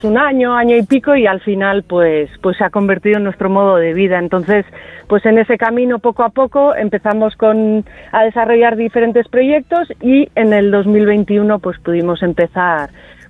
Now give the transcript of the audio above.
un año y pico, y al final pues se ha convertido en nuestro modo de vida. Entonces, pues en ese camino poco a poco empezamos a desarrollar diferentes proyectos, y en el 2021 pues pudimos empezar